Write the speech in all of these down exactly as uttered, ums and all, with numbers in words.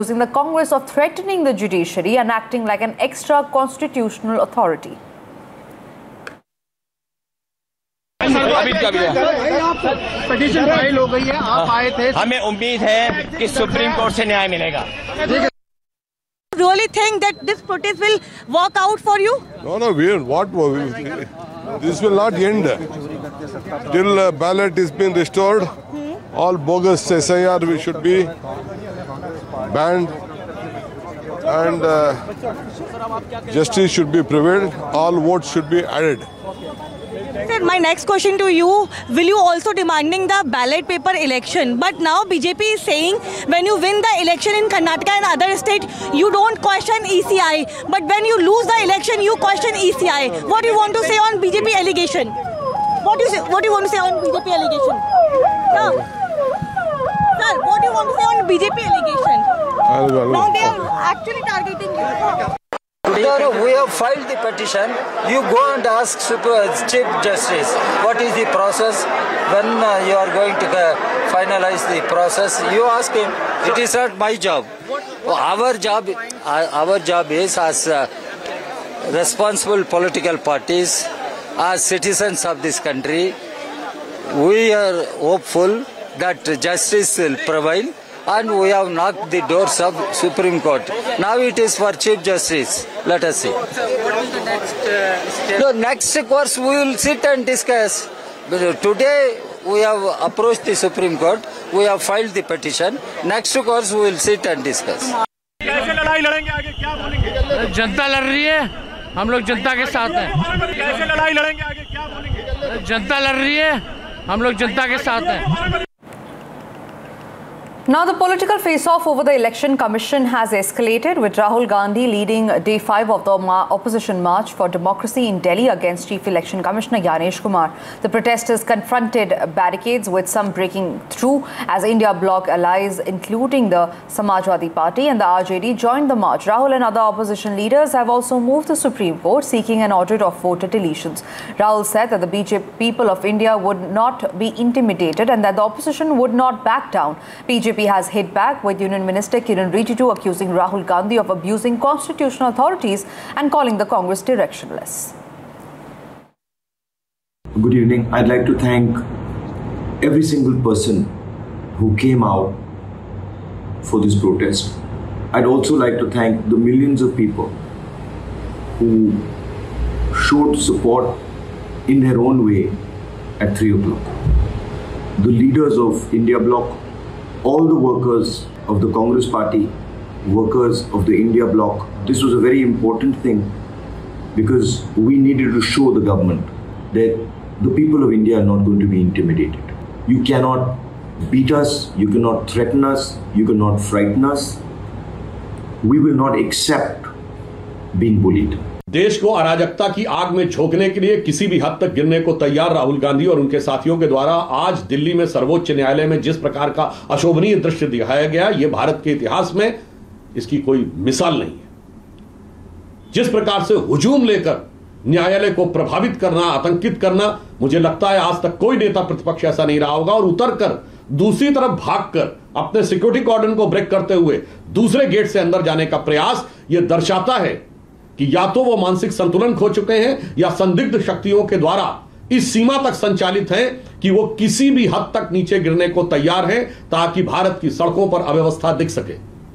accusing the Congress of threatening the judiciary and acting like an extra constitutional authority. Petition file हो गई है, आप आए थे, हमें उम्मीद है कि सुप्रीम कोर्ट से न्याय मिलेगा. Really think that this protest will work out for you? No, no, we what this will not end till uh, ballot is being restored. Hmm. All bogus S I R we should be banned, and uh, justice should be prevailed. All votes should be added. Sir, my next question to you, will you also demanding the ballot paper election? But now B J P is saying when you win the election in Karnataka and other states, you don't question E C I. But when you lose the election, you question E C I. What do you want to say on B J P allegation? What do you say, what do you want to say on B J P allegation? Sir, sir, what do you want to say on B J P allegation? Now they are actually targeting you. No, no, we have filed the petition. You go and ask Super Chief Justice what is the process, when uh, you are going to uh, finalize the process. You ask him. It is not my job. Our job, uh, our job is as uh, responsible political parties, as citizens of this country, we are hopeful that justice will prevail. And we have knocked the doors of Supreme Court. Now it is for Chief Justice. Let us see. So what is the next uh, step? No, next course we will sit and discuss. But today we have approached the Supreme Court. We have filed the petition. Next course we will sit and discuss. कैसे लड़ाई लड़ेंगे आगे, क्या बोलेंगे? जनता लड़ रही है, हम लोग जनता के साथ हैं. कैसे लड़ाई लड़ेंगे आगे, क्या बोलेंगे? जनता लड़ रही है, हम लोग जनता के साथ हैं. Now, the political face-off over the Election Commission has escalated, with Rahul Gandhi leading day five of the opposition march for democracy in Delhi against Chief Election Commissioner Gyanesh Kumar. The protesters confronted barricades, with some breaking through as India bloc allies, including the Samajwadi Party and the R J D, joined the march. Rahul and other opposition leaders have also moved the Supreme Court, seeking an audit of voter deletions. Rahul said that the B J P people of India would not be intimidated and that the opposition would not back down. B J P has hit back, with Union Minister Kiran Rijiju accusing Rahul Gandhi of abusing constitutional authorities and calling the Congress directionless. Good evening. I'd like to thank every single person who came out for this protest. I'd also like to thank the millions of people who showed support in their own way at three o'clock. The leaders of India Bloc, all the workers of the Congress Party, workers of the India Bloc. This was a very important thing because we needed to show the government that the people of India are not going to be intimidated. You cannot beat us, you cannot threaten us, you cannot frighten us. We will not accept being bullied. देश को अराजकता की आग में झोंकने के लिए किसी भी हद तक गिरने को तैयार राहुल गांधी और उनके साथियों के द्वारा आज दिल्ली में सर्वोच्च न्यायालय में जिस प्रकार का अशोभनीय दृश्य दिखाया गया, यह भारत के इतिहास में इसकी कोई मिसाल नहीं है. जिस प्रकार से हुजूम लेकर न्यायालय को प्रभावित करना, आतंकित करना, मुझे लगता है आज तक कोई नेता प्रतिपक्ष ऐसा नहीं रहा होगा. और उतरकर दूसरी तरफ भागकर अपने सिक्योरिटी कॉर्डन को ब्रेक करते हुए दूसरे गेट से अंदर जाने का प्रयास यह दर्शाता है कि या तो वो मानसिक संतुलन खो चुके हैं या संदिग्ध शक्तियों के द्वारा इस सीमा तक संचालित हैं कि वो किसी भी हद तक नीचे गिरने को तैयार हैं ताकि भारत की सड़कों पर अव्यवस्था दिख सके.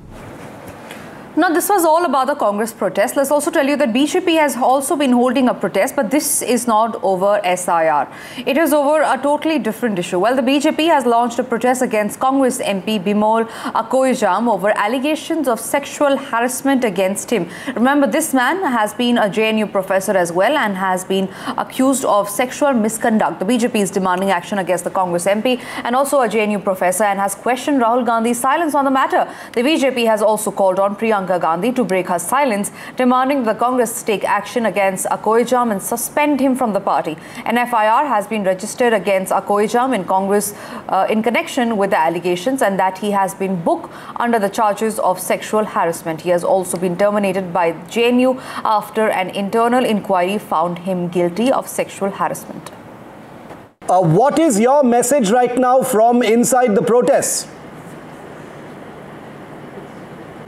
Now, this was all about the Congress protest. Let's also tell you that B J P has also been holding a protest, but this is not over S I R. It is over a totally different issue. Well, the B J P has launched a protest against Congress M P Bimol Akoijam over allegations of sexual harassment against him. Remember, this man has been a J N U professor as well and has been accused of sexual misconduct. The B J P is demanding action against the Congress M P and also a J N U professor and has questioned Rahul Gandhi's silence on the matter. The B J P has also called on Priyanka Gandhi to break her silence, demanding the Congress take action against Akoijam and suspend him from the party. An F I R has been registered against Akoijam in Congress uh, in connection with the allegations and that he has been booked under the charges of sexual harassment. He has also been terminated by J N U after an internal inquiry found him guilty of sexual harassment. Uh, what is your message right now from inside the protests?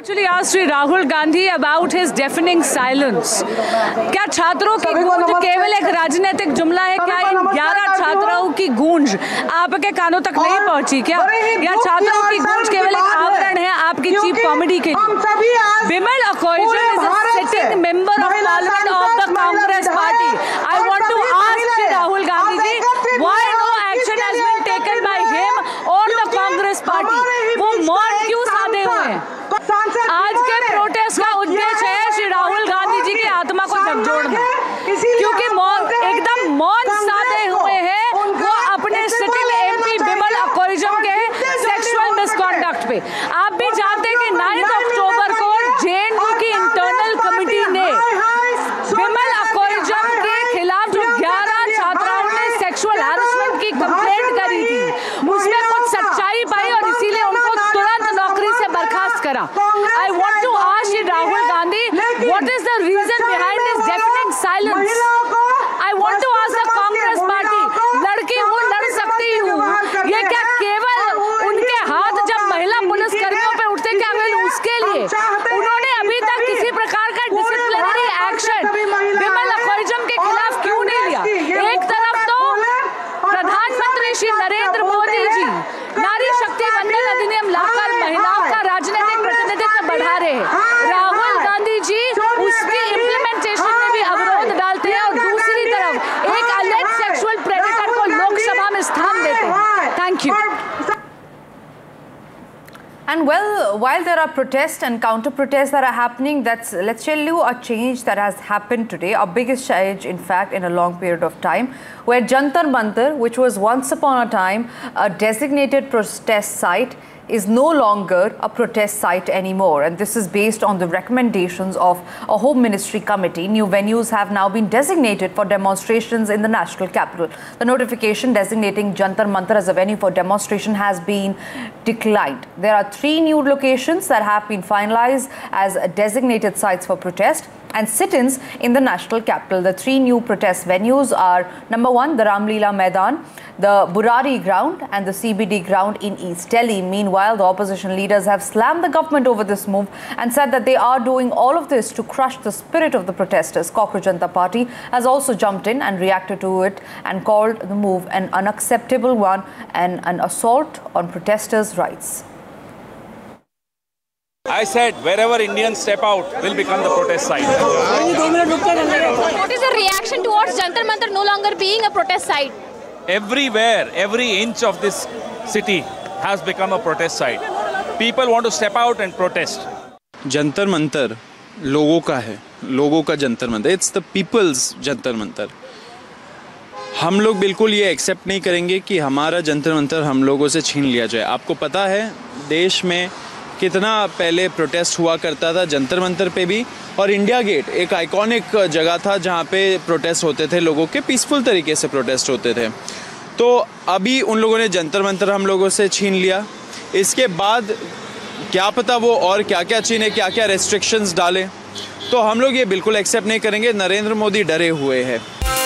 actually ask Sri Rahul Gandhi about his deafening silence. क्या छात्रों की गूंज केवल एक राजनीतिक जुमला है? क्या इन ग्यारह छात्राओं की गूंज आपके कानों तक नहीं पहुंची क्या? या छात्रों की गूंज केवल एक आवरण है आपकी चीप कॉमेडी के लिए? Bimal Akoijan is a sitting member of Parliament of the Congress Party. I want to ask Sri Rahul Gandhi ji, why no action has been taken by him or the Congress Party? वो मौन क्यों साधे हुए हैं? आज के protest का उद्देश्य है श्री राहुल गांधी जी की आत्मा को झकझोरना, क्योंकि एकदम मौन साधे हुए हैं वो अपने सिटिंग एमपी बिमल अकोइजम के सेक्सुअल मिसकॉन्डक्ट पे। आप भी जानते हैं कि नाइन्थ अक्टूबर को जेएनयू की इंटरनल कमेटी ने बिमल अकोइजम के खिलाफ जो ग्यारह छात्राओं ने सेक्सुअल हैरेसमेंट की कंप्लेंट करी थी उसमें कुछ सच्चाई पाई और इसीलिए उनको तुरंत नौकरी से बर्खास्त करा। I want to ask Rahul Gandhi, what is the reason behind this deafening silence? I want to ask the Congress Party, लड़की हूँ लड़ सकती हूँ, ये क्या केवल उनके हाथ जब महिला पुलिस कर्मियों पे उठते केवल उसके लिए उन्होंने अभी तक किसी प्रकार का डिसिप्लिनरी एक्शन बिमल अकोइजम के खिलाफ क्यों नहीं लिया? एक तरफ तो प्रधानमंत्री श्री नरेंद्र मोदी जी नारी शक्ति वंदन अधिनियम लाकर महिलाओं का राजनीतिक प्रतिनिधित्व बढ़ा रहे हैं, राहुल गांधी जी उसकी इम्प्लीमेंटेशन में भी अवरोध डालते हैं और दूसरी तरफ एक अलेज सेक्सुअल प्रेडेटर को लोकसभा में स्थान देते हैं। Thank you. And well, while there are protests and counter-protests that are happening, that's, let's tell you a change that has happened today, our biggest change, in fact, in a long period of time, where Jantar Mantar, which was once upon a time a designated protest site, is no longer a protest site anymore. And this is based on the recommendations of a Home Ministry committee. New venues have now been designated for demonstrations in the national capital. The notification designating Jantar Mantar as a venue for demonstration has been declined. There are three new locations that have been finalized as designated sites for protest and sit-ins in the national capital. The three new protest venues are number one, the Ramleela Maidan, the Burari ground and the C B D ground in East Delhi. Meanwhile, the opposition leaders have slammed the government over this move and said that they are doing all of this to crush the spirit of the protesters. Cockroach Janata Party has also jumped in and reacted to it and called the move an unacceptable one and an assault on protesters' rights. I said wherever Indians step out will become the protest site. What is the reaction towards Jantar Mantar no longer being a protest site? Everywhere, every inch of this city has become a protest site. People want to step out and protest. Jantar Mantar लोगों का है, लोगों का Jantar Mantar. It's the people's Jantar Mantar. हम लोग बिल्कुल ये accept नहीं करेंगे कि हमारा जंतर मंतर हम लोगों से छीन लिया जाए. आपको पता है देश में कितना पहले प्रोटेस्ट हुआ करता था जंतर मंतर पे भी, और इंडिया गेट एक आइकॉनिक जगह था जहाँ पे प्रोटेस्ट होते थे, लोगों के पीसफुल तरीके से प्रोटेस्ट होते थे. तो अभी उन लोगों ने जंतर मंतर हम लोगों से छीन लिया. इसके बाद क्या पता वो और क्या क्या छीने, क्या क्या रेस्ट्रिक्शंस डालें. तो हम लोग ये बिल्कुल एक्सेप्ट नहीं करेंगे. नरेंद्र मोदी डरे हुए हैं.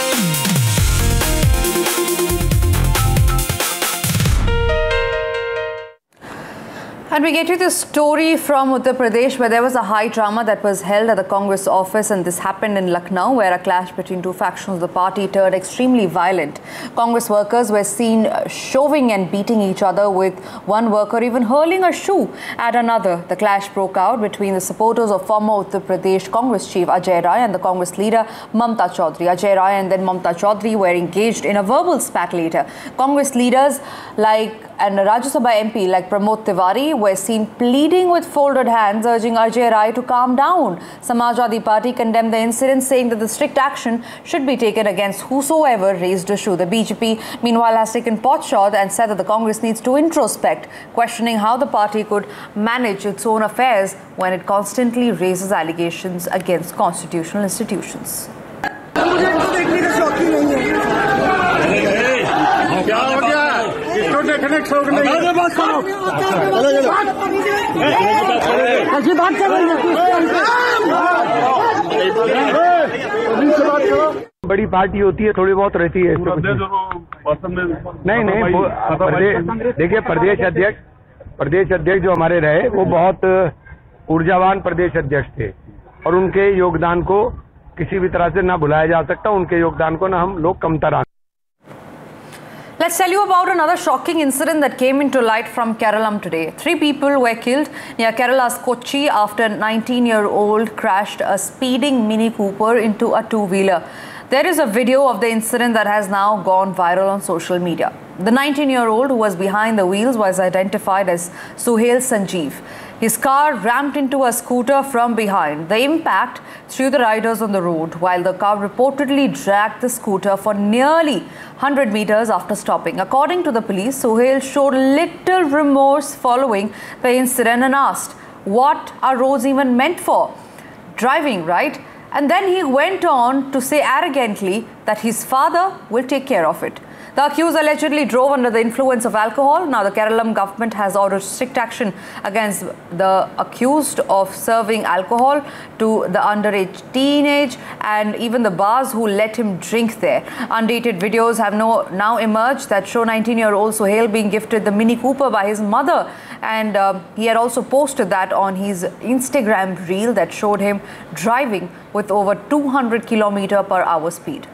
And we get you this story from Uttar Pradesh, where there was a high drama that was held at the Congress office, and this happened in Lucknow, where a clash between two factions of the party turned extremely violent. Congress workers were seen shoving and beating each other, with one worker even hurling a shoe at another. The clash broke out between the supporters of former Uttar Pradesh Congress chief Ajay Rai and the Congress leader Mamta Chaudhary. Ajay Rai and then Mamta Chaudhary were engaged in a verbal spat later. Congress leaders like and Rajya Sabha M P like Pramod Tiwari were seen pleading with folded hands, urging Ajay Rai to calm down. Samajwadi Party condemned the incident, saying that the strict action should be taken against whosoever raised a shoe. The B J P, meanwhile, has taken potshot and said that the Congress needs to introspect, questioning how the party could manage its own affairs when it constantly raises allegations against constitutional institutions. बड़ी party होती है, थोड़ी बहुत रहती है. नहीं नहीं देखिए, प्रदेश अध्यक्ष प्रदेश अध्यक्ष जो हमारे रहे वो बहुत ऊर्जावान प्रदेश अध्यक्ष थे और उनके योगदान को किसी भी तरह से ना भुलाया जा सकता, उनके योगदान को ना हम लोग कमतर आंके। Let's tell you about another shocking incident that came into light from Kerala today. Three people were killed near Kerala's Kochi after a nineteen-year-old crashed a speeding Mini Cooper into a two-wheeler. There is a video of the incident that has now gone viral on social media. The nineteen-year-old who was behind the wheels was identified as Suhail Sanjeev. His car rammed into a scooter from behind. The impact threw the riders on the road, while the car reportedly dragged the scooter for nearly one hundred meters after stopping. According to the police, Suhail showed little remorse following the incident and asked, "What are roads even meant for? Driving, right?" And then he went on to say arrogantly that his father will take care of it. The accused allegedly drove under the influence of alcohol. Now the Kerala government has ordered strict action against the accused of serving alcohol to the underage teenage and even the bars who let him drink there. Undated videos have no, now emerged that show nineteen-year-old Suhail being gifted the Mini Cooper by his mother, and uh, he had also posted that on his Instagram reel that showed him driving with over two hundred kilometer per hour speed.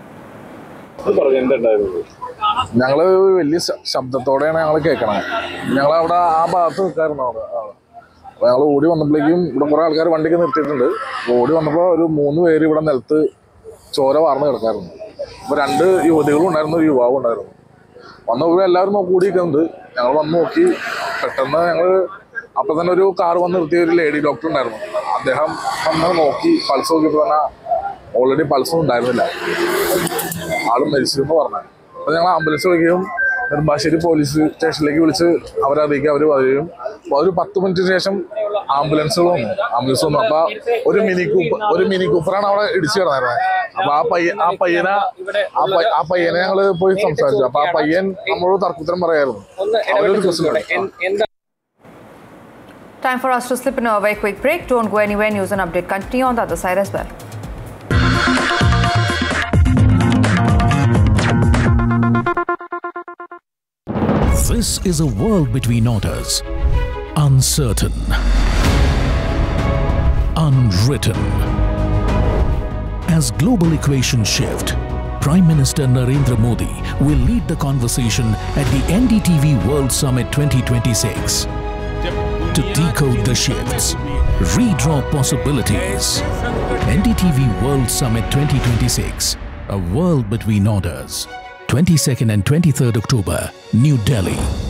ഞങ്ങള് വലിയ ശബ്ദത്തോടെയാണ് ഞങ്ങൾ കേൾക്കണത്. ഞങ്ങളവിടെ ആ ഭാഗത്ത് നിൽക്കായിരുന്നു. അവിടെ അപ്പോൾ ഞങ്ങൾ ഓടി വന്നപ്പോഴേക്കും ഇവിടെ കുറേ ആൾക്കാർ വണ്ടിക്ക് നിർത്തിയിട്ടുണ്ട്. ഓടി വന്നപ്പോൾ ഒരു മൂന്ന് പേര് ഇവിടെ നിലത്ത് ചോര വാർന്ന് കിടക്കായിരുന്നു. അപ്പോൾ രണ്ട് യുവതികളും ഉണ്ടായിരുന്നു, ഒരു യുവാവും ഉണ്ടായിരുന്നു. വന്നപ്പോൾ എല്ലാവരും നോക്കി കൂടിയിരിക്കുന്നുണ്ട്. ഞങ്ങൾ വന്ന് നോക്കി, പെട്ടെന്ന് ഞങ്ങൾ അപ്പം തന്നെ ഒരു കാർ വന്ന് നിർത്തിയ ഒരു ലേഡി ഡോക്ടർ ഉണ്ടായിരുന്നു. അദ്ദേഹം വന്ന് നോക്കി പൾസ് നോക്കിയപ്പോൾ തന്നെ ഓൾറെഡി പൾസൊന്നും ഉണ്ടായിരുന്നില്ല, ആളും മരിച്ചു എന്ന് പറഞ്ഞു. അപ്പോൾ ഞങ്ങൾ ആംബുലൻസ് വിളിക്കുകയും നെടുമ്പാശ്ശേരി പോലീസ് സ്റ്റേഷനിലേക്ക് വിളിച്ച് അവരെ അറിയിക്കുക, അവർ വരികയും അപ്പോൾ ഒരു പത്ത് മിനിറ്റിന് ശേഷം ആംബുലൻസുകൾ വന്നു ആംബുലൻസ് വന്നു അപ്പോൾ ഒരു മിനി കൂപ്പർ ഒരു മിനി കൂപ്പറാണ് അവിടെ ഇടിച്ചു കിടന്നായിരുന്നത്. അപ്പോൾ ആ പയ്യ ആ പയ്യനെ ആ പയ്യനെ ഞങ്ങൾ പോയി സംസാരിച്ചു. അപ്പോൾ ആ പയ്യൻ നമ്മളോട് തർക്കുത്തരം പറയായിരുന്നു. അവരൊരു question. Time for us to slip into a very quick break. Don't go anywhere. News and update continue on the other side as well. This is a world between orders. Uncertain. Unwritten. As global equations shift, Prime Minister Narendra Modi will lead the conversation at the N D T V World Summit twenty twenty-six. To decode the shifts, redraw possibilities. N D T V World Summit twenty twenty-six, a world between orders. twenty-second and twenty-third October, New Delhi.